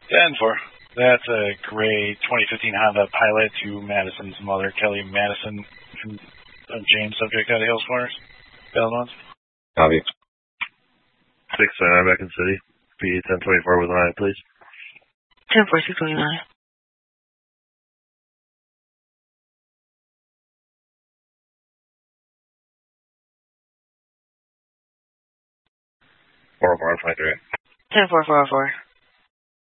10-4. That's a gray 2015 Honda Pilot to Madison's mother, Kelly Madison, James, subject out of Hills Corners. Valid ones. Copy. 629 back in city. P 1024 with an eye, please. 10-4, 629. Four 4 23. 10-4, 404.